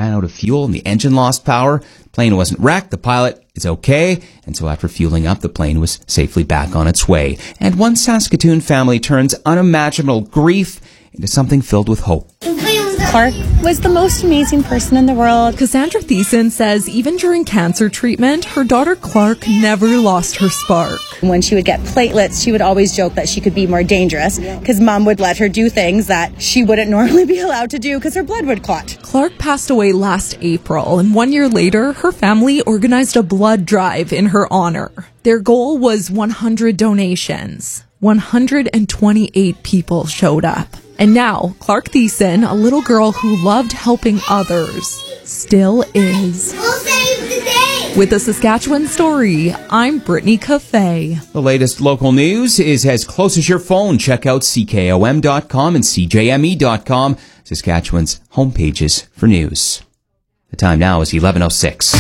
ran out of fuel and the engine lost power. The plane wasn't wrecked. The pilot is okay. And so after fueling up, the plane was safely back on its way. And one Saskatoon family turns unimaginable grief into something filled with hope. Clark was the most amazing person in the world. Cassandra Thiessen says even during cancer treatment, her daughter Clark never lost her spark. When she would get platelets, she would always joke that she could be more dangerous because Mom would let her do things that she wouldn't normally be allowed to do because her blood would clot. Clark passed away last April, and 1 year later, her family organized a blood drive in her honor. Their goal was 100 donations. 128 people showed up. And now, Clark Thiessen, a little girl who loved helping others, still is. We'll save the day! With the Saskatchewan Story, I'm Brittany Cafe. The latest local news is as close as your phone. Check out CKOM.com and CJME.com, Saskatchewan's homepages for news. The time now is 11:06.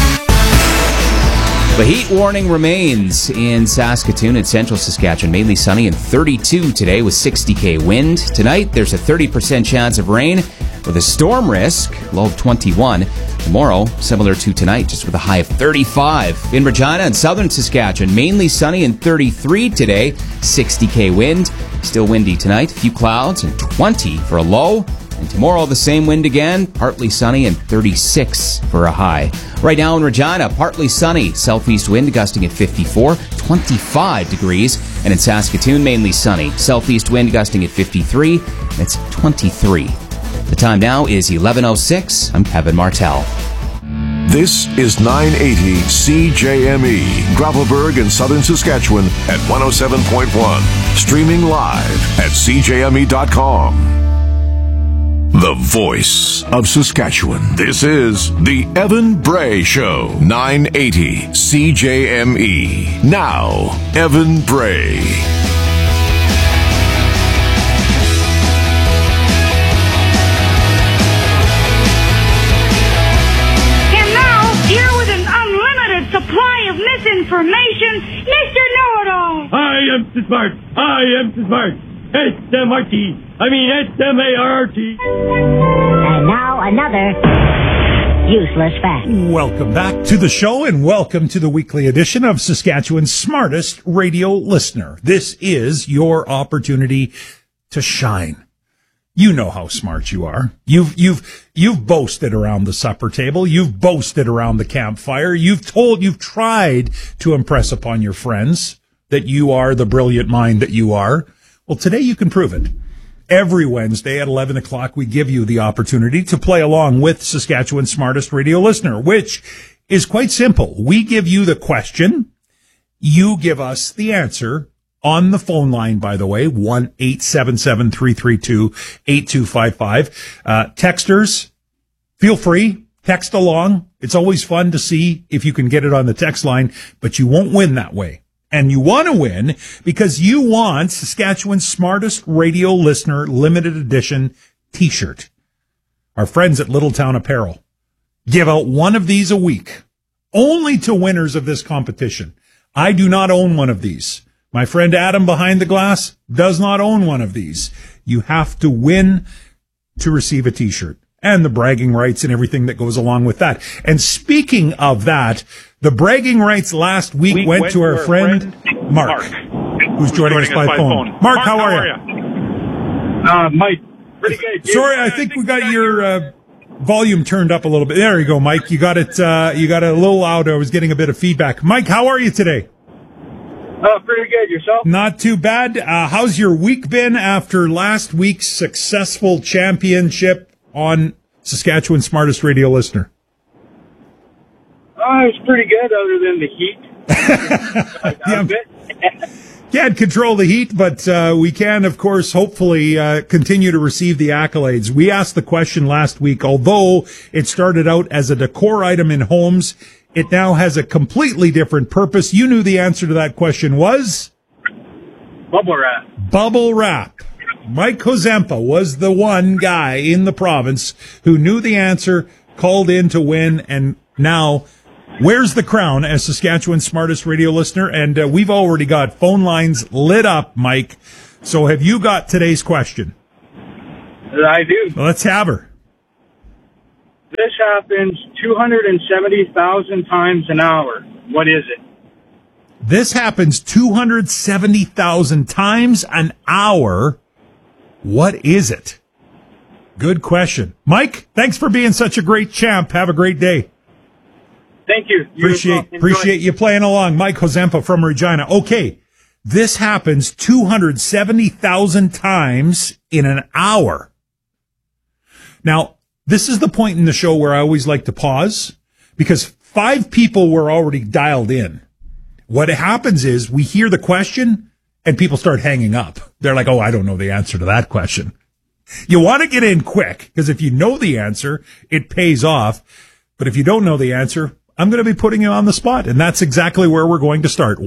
The heat warning remains in Saskatoon and central Saskatchewan. Mainly sunny and 32 today with 60 wind. Tonight, there's a 30% chance of rain with a storm risk, low of 21. Tomorrow, similar to tonight, just with a high of 35. In Regina and southern Saskatchewan, mainly sunny and 33 today, 60 wind. Still windy tonight, a few clouds and 20 for a low. And tomorrow, the same wind again, partly sunny and 36 for a high. Right now in Regina, partly sunny, southeast wind gusting at 54, 25 degrees. And in Saskatoon, mainly sunny, southeast wind gusting at 53, and it's 23. The time now is 11:06. I'm Kevin Martell. This is 980 CJME, Gravelbourg in southern Saskatchewan at 107.1. Streaming live at CJME.com. The voice of Saskatchewan. This is the Evan Bray Show, 980 CJME. Now, Evan Bray. And now, here with an unlimited supply of misinformation, Mr. Know-It-All. I am so smart. I am so smart. S-M-R-T. I mean S-M-A-R-T. And now another useless fact. Welcome back to the show and welcome to the weekly edition of Saskatchewan's smartest radio listener. This is your opportunity to shine. You know how smart you are. You've boasted around the supper table. You've boasted around the campfire. You've tried to impress upon your friends that you are the brilliant mind that you are. Well, today you can prove it. Every Wednesday at 11 o'clock, we give you the opportunity to play along with Saskatchewan's smartest radio listener, which is quite simple. We give you the question. You give us the answer on the phone line, by the way, 1-877-332-8255. Texters, feel free. Text along. It's always fun to see if you can get it on the text line, but you won't win that way. And you want to win because you want Saskatchewan's smartest radio listener limited edition t-shirt. Our friends at Littletown Apparel give out one of these a week, only to winners of this competition. I do not own one of these. My friend Adam behind the glass does not own one of these. You have to win to receive a t-shirt and the bragging rights and everything that goes along with that. And speaking of that, the bragging rights last week went to our friend Mark, who's joining us by phone. Mark, how are you? Mike, pretty good. Sorry, I think we got your volume turned up a little bit. There you go, Mike. You got it. You got it a little loud. I was getting a bit of feedback. Mike, how are you today? Pretty good. Yourself? Not too bad. How's your week been after last week's successful championship on Saskatchewan's smartest radio listener? It's pretty good, other than the heat. Can't control the heat, but we can, of course, hopefully continue to receive the accolades. We asked the question last week, although it started out as a decor item in homes, it now has a completely different purpose. You knew the answer to that question was? Bubble wrap. Bubble wrap. Mike Kozempa was the one guy in the province who knew the answer, called in to win, and now wears the crown as Saskatchewan's smartest radio listener. And we've already got phone lines lit up, Mike. So have you got today's question? I do. Well, let's have her. This happens 270,000 times an hour. What is it? This happens 270,000 times an hour. What is it? Good question. Mike, thanks for being such a great champ. Have a great day. Thank you. Appreciate you playing along. Mike Hozempa from Regina. Okay. This happens 270,000 times in an hour. Now, this is the point in the show where I always like to pause because 5 people were already dialed in. What happens is we hear the question and people start hanging up. They're like, oh, I don't know the answer to that question. You want to get in quick because if you know the answer, it pays off. But if you don't know the answer, I'm going to be putting you on the spot. And that's exactly where we're going to start.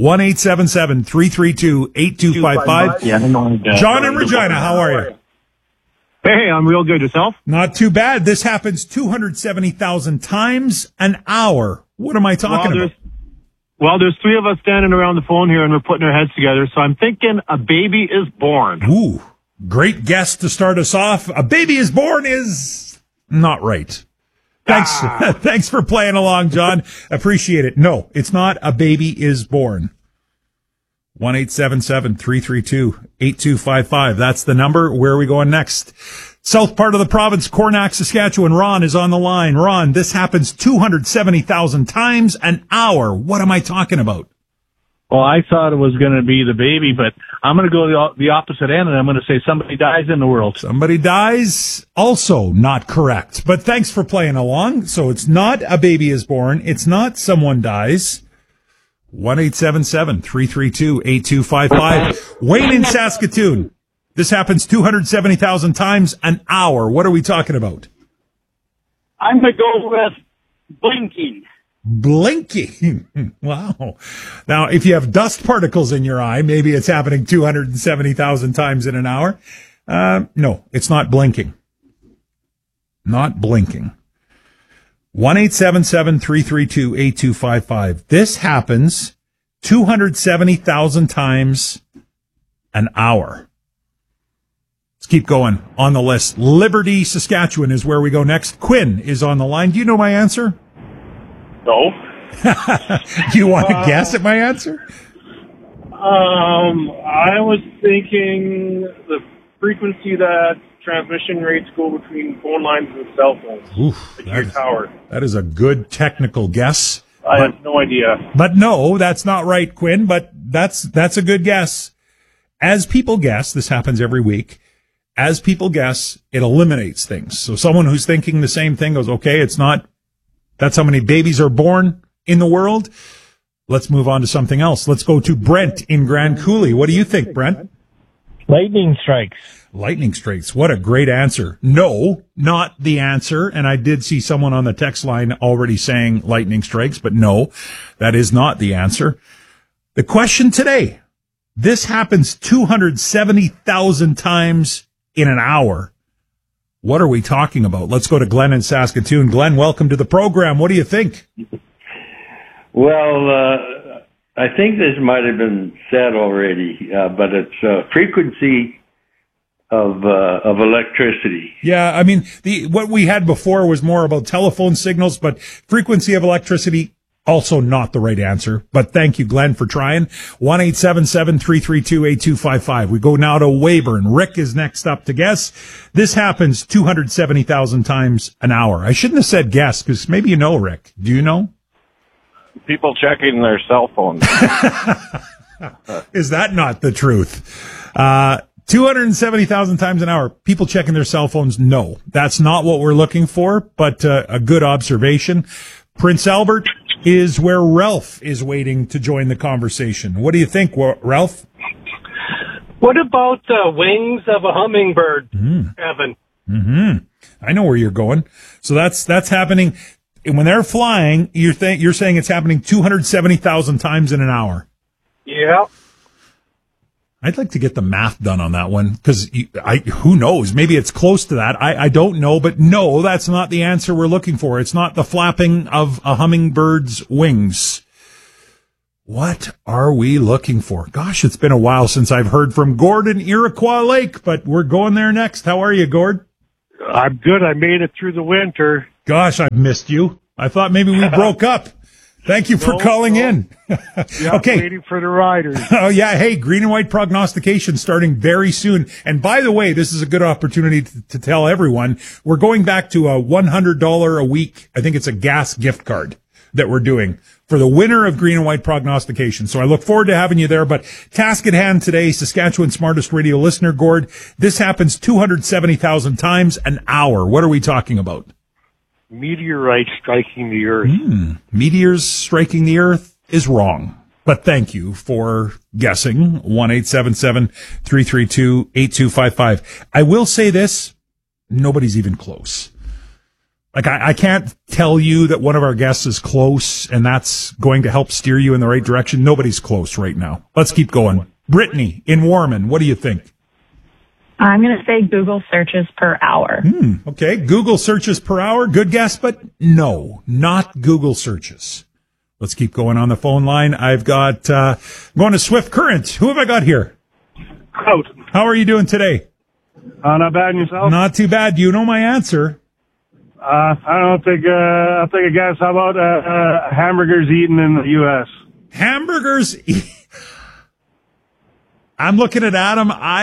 1-877-332-8255. John in Regina, how are you? Hey, I'm real good. Yourself? Not too bad. This happens 270,000 times an hour. What am I talking about? Well, there's 3 of us standing around the phone here, and we're putting our heads together. So I'm thinking a baby is born. Ooh, great guess to start us off. A baby is born is not right. Thanks. Thanks for playing along, John. Appreciate it. No, it's not a baby is born. 1-877-332-8255. That's the number. Where are we going next? South part of the province, Cornack, Saskatchewan. Ron is on the line. Ron, this happens 270,000 times an hour. What am I talking about? Well, I thought it was going to be the baby, but I'm going to go the opposite end, and I'm going to say somebody dies in the world. Somebody dies, also not correct. But thanks for playing along. So it's not a baby is born. It's not someone dies. 1-877-332-8255. Wayne in Saskatoon. This happens 270,000 times an hour. What are we talking about? I'm going to go with blinking. Blinking. Wow. Now, if you have dust particles in your eye, maybe it's happening 270,000 times in an hour. No, it's not blinking. Not blinking. 1-877-332-8255. This happens 270,000 times an hour. Let's keep going on the list. Liberty, Saskatchewan is where we go next. Quinn is on the line. Do you know my answer? No. Do you want to guess at my answer? I was thinking the frequency that transmission rates go between phone lines and cell phones. Oof, that is a good technical guess. I have no idea. But no, that's not right, Quinn, but that's a good guess. As people guess, this happens every week. As people guess, it eliminates things. So someone who's thinking the same thing goes, okay, it's not, that's how many babies are born in the world. Let's move on to something else. Let's go to Brent in Grand Coulee. What do you think, Brent? Lightning strikes. Lightning strikes. What a great answer. No, not the answer. And I did see someone on the text line already saying lightning strikes, but no, that is not the answer. The question today, this happens 270,000 times in an hour. What are we talking about? Let's go to Glenn in Saskatoon. Glenn, welcome to the program. What do you think? Well, I think this might have been said already, but it's frequency of electricity. Yeah, I mean, what we had before was more about telephone signals, but frequency of electricity, also not the right answer. But thank you, Glenn, for trying. 1-877-332-8255. We go now to Weyburn. Rick is next up to guess. This happens 270,000 times an hour. I shouldn't have said guess, because maybe you know, Rick. Do you know? People checking their cell phones. Is that not the truth? 270,000 times an hour. People checking their cell phones. No, that's not what we're looking for, but a good observation. Prince Albert is where Ralph is waiting to join the conversation. What do you think, Ralph? What about the wings of a hummingbird, Evan? Mm-hmm. I know where you're going. So that's happening. When they're flying, you're saying it's happening 270,000 times in an hour. Yeah. I'd like to get the math done on that one, because who knows? Maybe it's close to that. I don't know, but no, that's not the answer we're looking for. It's not the flapping of a hummingbird's wings. What are we looking for? Gosh, it's been a while since I've heard from Gordon, Iroquois Lake, but we're going there next. How are you, Gord? I'm good. I made it through the winter. Gosh, I've missed you. I thought maybe we broke up. Thank you for calling in. Yeah, okay. Waiting for the riders. Oh, yeah. Hey, green and white prognostication starting very soon. And by the way, this is a good opportunity to tell everyone we're going back to a $100 a week. I think it's a gas gift card that we're doing for the winner of green and white prognostication. So I look forward to having you there. But task at hand today, Saskatchewan's smartest radio listener, Gord. This happens 270,000 times an hour. What are we talking about? Meteorite striking the Earth. Meteors striking the Earth is wrong. But thank you for guessing. 1-877-332-8255. I will say this. Nobody's even close. Like, I can't tell you that one of our guests is close and that's going to help steer you in the right direction. Nobody's close right now. Let's keep going. Brittany in Warman, what do you think? I'm going to say Google searches per hour. Okay, Google searches per hour. Good guess, but no, not Google searches. Let's keep going on the phone line. I've got, going to Swift Current. Who have I got here? Out. How are you doing today? Not bad, and yourself? Not too bad. Do you know my answer? I don't think, I'll take a guess. How about, hamburgers eaten in the U.S.? Hamburgers. I'm looking at Adam.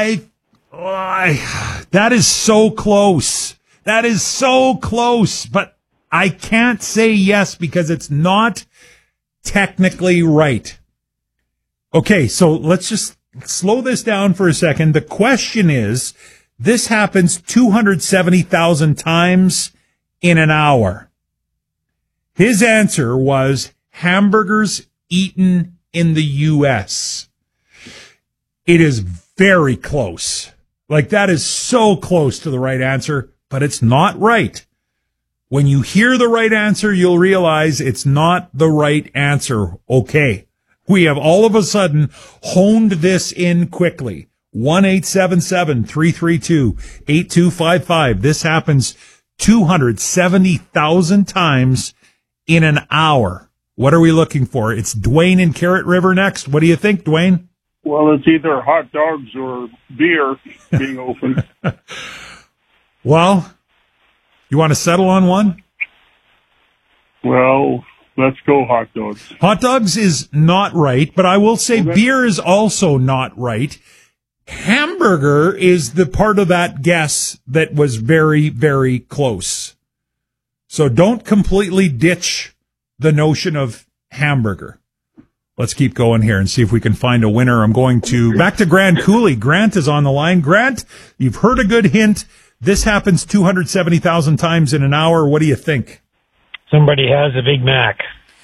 That is so close. That is so close, but I can't say yes because it's not technically right. Okay, so let's just slow this down for a second. The question is, this happens 270,000 times in an hour. His answer was hamburgers eaten in the U.S. It is very close. Like, that is so close to the right answer, but it's not right. When you hear the right answer, you'll realize it's not the right answer. Okay. We have all of a sudden honed this in quickly. 1-877-332-8255. This happens 270,000 times in an hour. What are we looking for? It's Dwayne in Carrot River next. What do you think, Dwayne? Well, it's either hot dogs or beer being opened. Well, you want to settle on one? Well, let's go hot dogs. Hot dogs is not right, but I will say beer is also not right. Hamburger is the part of that guess that was very, very close. So don't completely ditch the notion of hamburger. Let's keep going here and see if we can find a winner. I'm going back to Grand Coulee. Grant is on the line. Grant, you've heard a good hint. This happens 270,000 times in an hour. What do you think? Somebody has a Big Mac.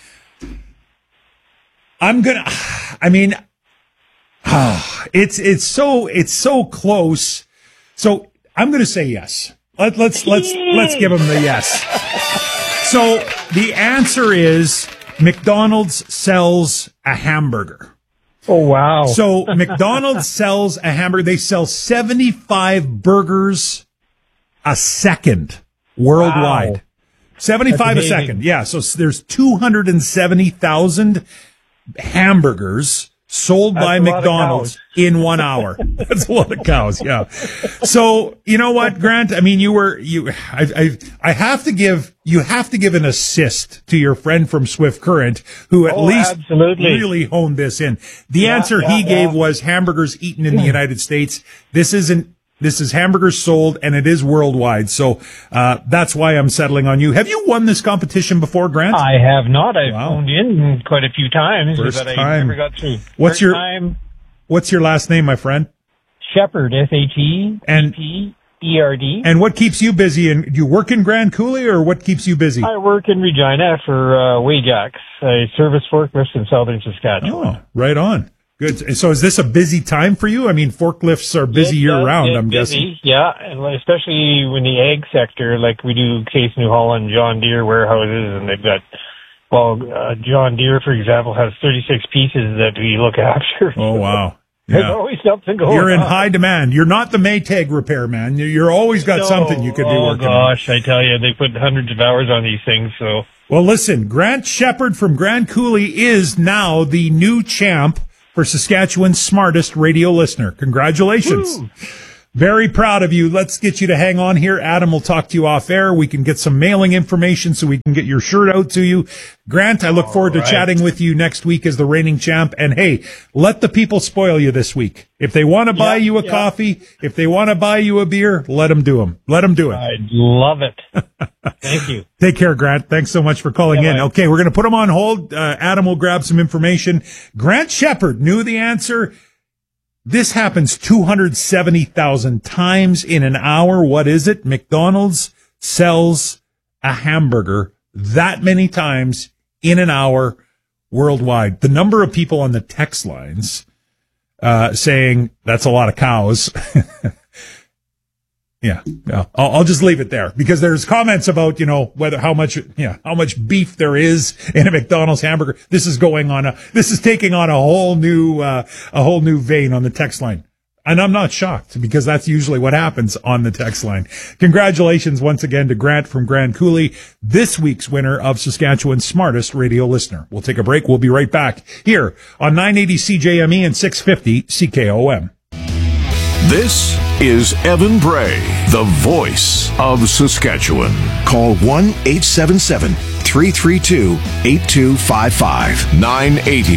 It's so close. So I'm going to say yes. Let's give him the yes. So the answer is McDonald's sells a hamburger. Oh, wow. So McDonald's sells a hamburger. They sell 75 burgers a second worldwide. Wow. 75 a second. Yeah. So there's 270,000 hamburgers sold by McDonald's in 1 hour. That's a lot of cows. Yeah. So, you know what, Grant? I mean, I have to give an assist to your friend from Swift Current who at least really honed this in. The answer he gave was hamburgers eaten in the United States. This is hamburgers sold, and it is worldwide. So that's why I'm settling on you. Have you won this competition before, Grant? I have not. I've phoned in quite a few times, but I never got through. What's your last name, my friend? Shepherd, S-H-E-P-P-E-R-D. And what keeps you busy? And do you work in Grand Coulee, or what keeps you busy? I work in Regina for Wajax. I service forklifts in southern Saskatchewan. Oh, right on. Good. So is this a busy time for you? I mean, forklifts are busy year-round, I'm guessing. Yeah, and especially in the ag sector, like we do Case New Holland, John Deere warehouses, and they've got, John Deere, for example, has 36 pieces that we look after. Oh, wow. Yeah. There's always something going on. You're in high demand. You're not the Maytag repairman. You're always got something you could be working on. Oh, gosh, I tell you, they put hundreds of hours on these things, so. Well, listen, Grant Shepherd from Grand Coulee is now the new champ for Saskatchewan's smartest radio listener. Congratulations. Very proud of you. Let's get you to hang on here. Adam will talk to you off air. We can get some mailing information so we can get your shirt out to you. Grant, I look forward to chatting with you next week as the reigning champ. And hey, let the people spoil you this week. If they want to buy you a coffee, if they want to buy you a beer, let them do them. Let them do it. I love it. Thank you. Take care, Grant. Thanks so much for calling in. Okay, we're going to put him on hold. Adam will grab some information. Grant Shepard knew the answer. This happens 270,000 times in an hour. What is it? McDonald's sells a hamburger that many times in an hour worldwide. The number of people on the text lines saying that's a lot of cows. Yeah, I'll just leave it there because there's comments about, how much beef there is in a McDonald's hamburger. This is taking on a whole new vein on the text line. And I'm not shocked because that's usually what happens on the text line. Congratulations once again to Grant from Grand Coulee, this week's winner of Saskatchewan's smartest radio listener. We'll take a break. We'll be right back here on 980 CJME and 650 CKOM. This is Evan Bray, the voice of Saskatchewan. Call 1-877-332-8255. 980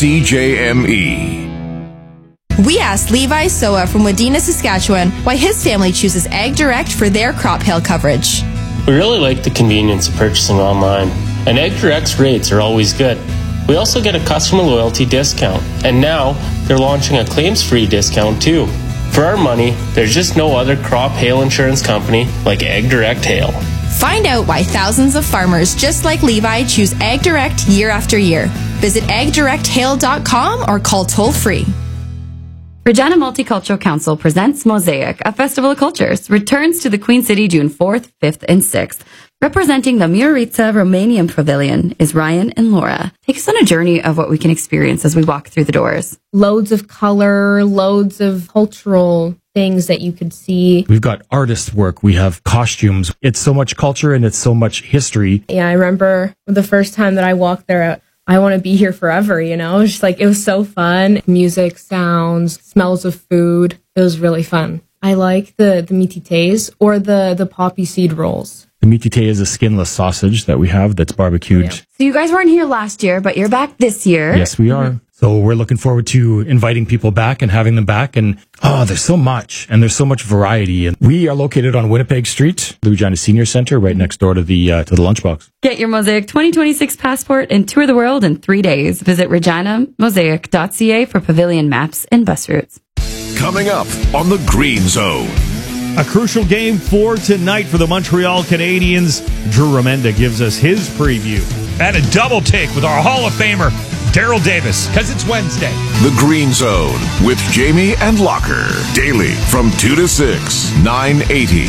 CJME. We asked Levi Soa from Wadena, Saskatchewan, why his family chooses Ag Direct for their crop hail coverage. We really like the convenience of purchasing online, and Ag Direct's rates are always good. We also get a customer loyalty discount, and now they're launching a claims-free discount too. For our money, there's just no other crop hail insurance company like Ag Direct Hail. Find out why thousands of farmers just like Levi choose Ag Direct year after year. Visit agdirecthail.com or call toll-free. Regina Multicultural Council presents Mosaic, a festival of cultures, returns to the Queen City June 4th, 5th, and 6th. Representing the Murița Romanian Pavilion is Ryan and Laura. Take us on a journey of what we can experience as we walk through the doors. Loads of color, loads of cultural things that you could see. We've got artist work. We have costumes. It's so much culture and it's so much history. Yeah, I remember the first time that I walked there, I want to be here forever, It was just it was so fun. Music, sounds, smells of food. It was really fun. I like the mitités or the poppy seed rolls. The mitité is a skinless sausage that we have that's barbecued. Yeah. So you guys weren't here last year, but you're back this year. Yes, we are. Mm-hmm. So we're looking forward to inviting people back and having them back. And there's so much and there's so much variety. And we are located on Winnipeg Street, the Regina Senior Center, right next door to the lunchbox. Get your Mosaic 2026 passport and tour the world in 3 days. Visit reginamosaic.ca for pavilion maps and bus routes. Coming up on the Green Zone. A crucial game for tonight for the Montreal Canadiens. Drew Remenda gives us his preview. And a double take with our Hall of Famer, Daryl Davis, because it's Wednesday. The Green Zone with Jamie and Locker. Daily from 2 to 6, 980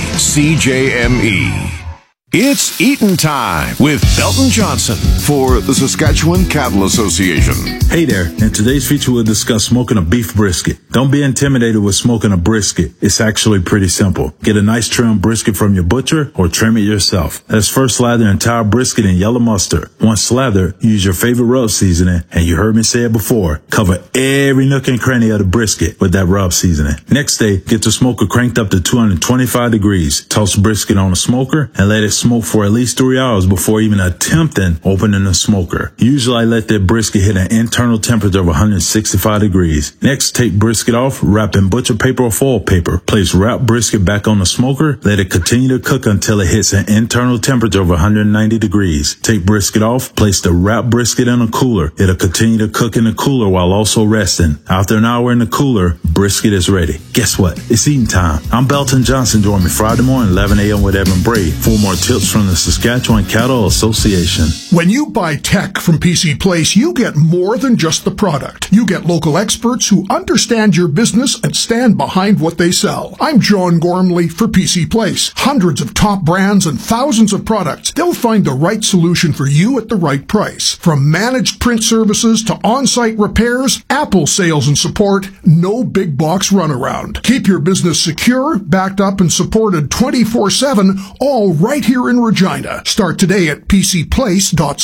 CJME. It's eatin' time with Belton Johnson for the Saskatchewan Cattle Association. Hey there. In today's feature, we'll discuss smoking a beef brisket. Don't be intimidated with smoking a brisket. It's actually pretty simple. Get a nice trimmed brisket from your butcher or trim it yourself. Let's first slather the entire brisket in yellow mustard. Once slathered, use your favorite rub seasoning, and you heard me say it before, cover every nook and cranny of the brisket with that rub seasoning. Next day, get the smoker cranked up to 225 degrees. Toss the brisket on a smoker and let it smoke for at least 3 hours before even attempting opening the smoker. Usually I let that brisket hit an internal temperature of 165 degrees. Next, take brisket off, wrap in butcher paper or foil paper. Place wrapped brisket back on the smoker. Let it continue to cook until it hits an internal temperature of 190 degrees. Take brisket off, place the wrapped brisket in a cooler. It'll continue to cook in the cooler while also resting. After an hour in the cooler, brisket is ready. Guess what? It's eating time. I'm Belton Johnson. Join me Friday morning, 11 a.m. with Evan Bray. For more tips from the Saskatchewan Cattle Association. When you buy tech from PC Place, you get more than just the product. You get local experts who understand your business and stand behind what they sell. I'm John Gormley for PC Place. Hundreds of top brands and thousands of products. They'll find the right solution for you at the right price. From managed print services to on-site repairs, Apple sales and support, no big box runaround. Keep your business secure, backed up and supported 24/7, all right here in Regina. Start today at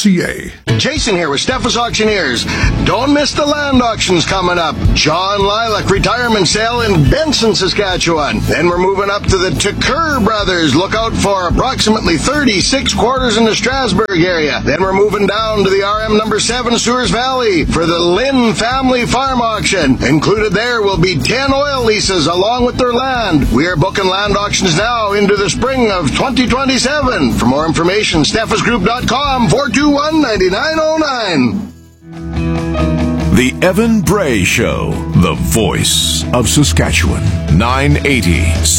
pcplace.ca. Jason here with Steffes Auctioneers. Don't miss the land auctions coming up. John Lilac Bullock retirement sale in Benson, Saskatchewan. Then we're moving up to the Tucker Brothers. Look out for approximately 36 quarters in the Strasbourg area. Then we're moving down to the RM number 7 Sewers Valley for the Lynn Family Farm Auction. Included there will be 10 oil leases along with their land. We are booking land auctions now into the spring of 2027. For more information, steffesgroup.com 421-9909. The Evan Bray Show, the voice of Saskatchewan, 980